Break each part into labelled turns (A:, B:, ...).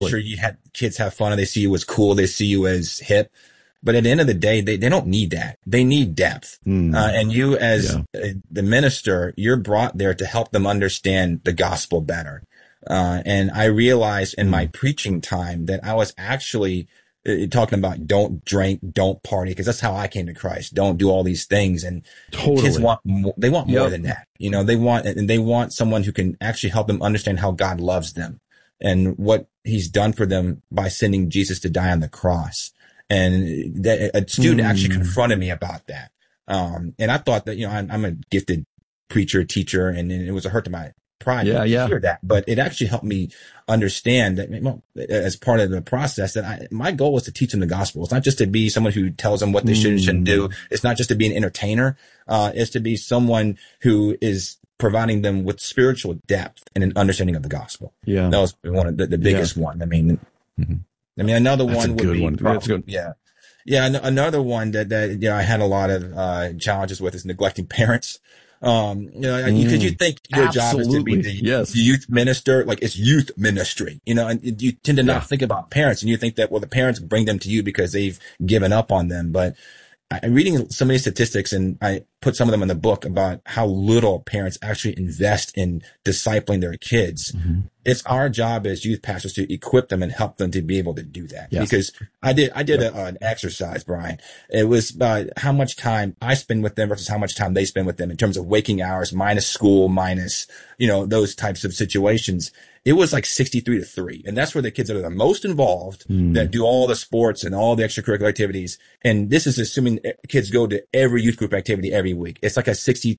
A: sure you had kids have fun and they see you as cool. They see you as hip. But at the end of the day, they don't need that. They need depth. And you as the minister, you're brought there to help them understand the gospel better. And I realized in my preaching time that I was actually talking about don't drink, don't party, because that's how I came to Christ. Don't do all these things. And kids want more, they want more than that. You know, they want someone who can actually help them understand how God loves them and what he's done for them by sending Jesus to die on the cross. And a student actually confronted me about that. And I thought that, you know, I'm a gifted preacher, teacher, and it was a hurt to my pride to hear that. But it actually helped me understand that, well, as part of the process, that my goal was to teach them the gospel. It's not just to be someone who tells them what they should and shouldn't do. It's not just to be an entertainer. It's to be someone who is providing them with spiritual depth and an understanding of the gospel. Yeah. That was one of the biggest one. I mean, another
B: That's
A: one
B: a
A: would
B: good
A: be
B: one. That's good.
A: Another one that you know I had a lot of challenges with is neglecting parents. You know, because you think your job is to be the youth minister, like it's youth ministry, you know, and you tend to not think about parents, and you think that, well, the parents bring them to you because they've given up on them. But I'm reading so many statistics, and I put some of them in the book about how little parents actually invest in discipling their kids. It's our job as youth pastors to equip them and help them to be able to do that. Because I did an exercise, Brian. It was about how much time I spend with them versus how much time they spend with them in terms of waking hours, minus school, minus, you know, those types of situations. It was like 63-3. And that's where the kids that are the most involved, that do all the sports and all the extracurricular activities. And this is assuming kids go to every youth group activity every week. It's like a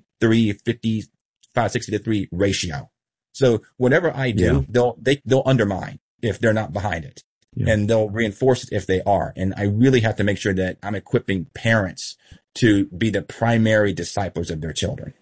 A: 60-3 ratio. So whatever I do, they'll undermine if they're not behind it, and they'll reinforce it if they are. And I really have to make sure that I'm equipping parents to be the primary disciples of their children.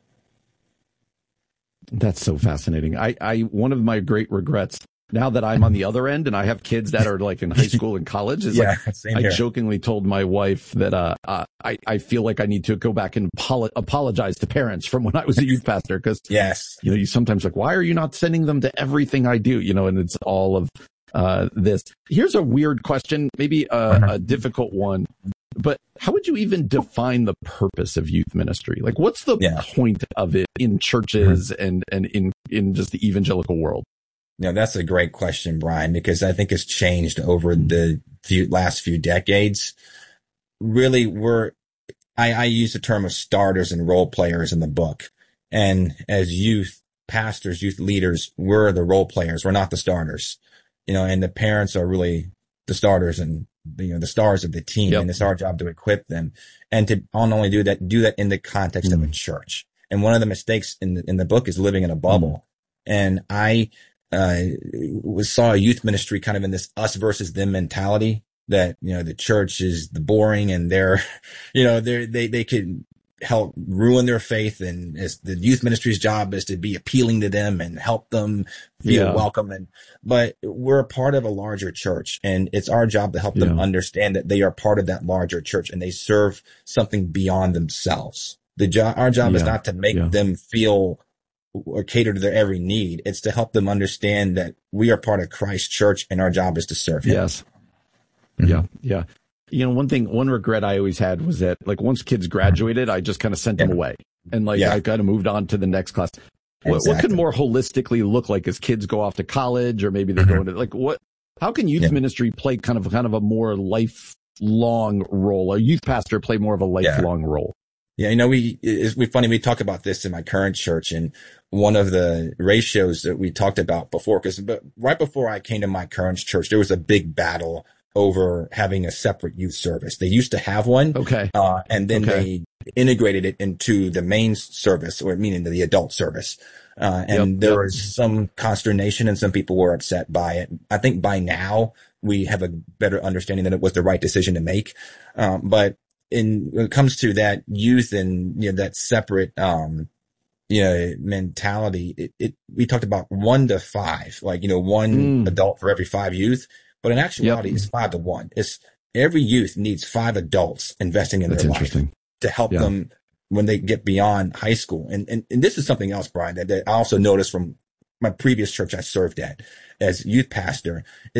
B: That's so fascinating. One of my great regrets now that I'm on the other end and I have kids that are like in high school and college is I jokingly told my wife that I feel like I need to go back and apologize to parents from when I was a youth pastor, because you know, you sometimes like, why are you not sending them to everything I do? You know, and it's all of this. Here's a weird question, maybe a difficult one. But how would you even define the purpose of youth ministry? Like, what's the point of it in churches and in just the evangelical world?
A: Yeah, that's a great question, Brian, because I think it's changed over the last few decades. Really, I use the term of starters and role players in the book. And as youth pastors, youth leaders, we're the role players. We're not the starters, you know, and the parents are really the starters and, you know, the stars of the team. And it's our job to equip them and to not only do that in the context of a church. And one of the mistakes in the book is living in a bubble. And I saw a youth ministry kind of in this us versus them mentality, that, you know, the church is the boring and they're, you know, they could help ruin their faith. And as the youth ministry's job is to be appealing to them and help them feel welcome. But we're a part of a larger church, and it's our job to help them understand that they are part of that larger church and they serve something beyond themselves. Our job is not to make them feel or cater to their every need. It's to help them understand that we are part of Christ's church and our job is to serve him.
B: Yeah. You know, one regret I always had was that, like, once kids graduated, I just kind of sent them away, and I kind of moved on to the next class. What could more holistically look like as kids go off to college, or maybe they go into how can youth ministry play kind of a more lifelong role? A youth pastor play more of a lifelong role?
A: Yeah, you know, it's funny. We talk about this in my current church, and one of the ratios that we talked about before, but right before I came to my current church, there was a big battle over having a separate youth service. They used to have one. And then they integrated it into the main service, or meaning the adult service. And there was some consternation and some people were upset by it. I think by now we have a better understanding that it was the right decision to make. But when it comes to that youth and, you know, that separate, mentality, we talked about 1 to 5, like, you know, one adult for every 5 youth. But in actuality, it's 5 to 1. It's every youth needs 5 adults investing in their life to help them when they get beyond high school. And this is something else, Brian, that I also noticed from my previous church I served at as youth pastor